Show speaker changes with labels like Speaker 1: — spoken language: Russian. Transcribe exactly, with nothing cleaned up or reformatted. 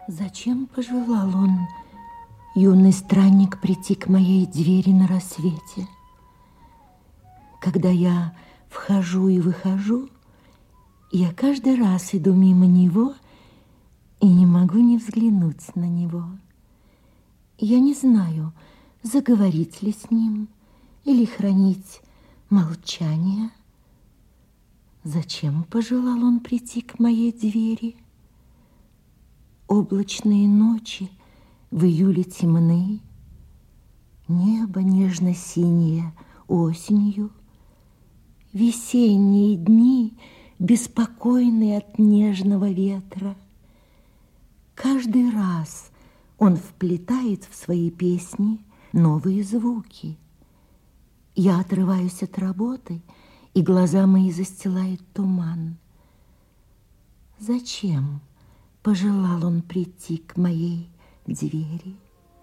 Speaker 1: Зачем пожелал он, юный странник, прийти к моей двери на рассвете? Когда я вхожу и выхожу, я каждый раз иду мимо него и не могу не взглянуть на него. Я не знаю, заговорить ли с ним или хранить молчание. Зачем пожелал он прийти к моей двери? Облачные ночи в июле темны, небо нежно-синее осенью, весенние дни беспокойные от нежного ветра. Каждый раз он вплетает в свои песни новые звуки. Я отрываюсь от работы, и глаза мои застилает туман. Зачем пожелал он прийти к моей двери?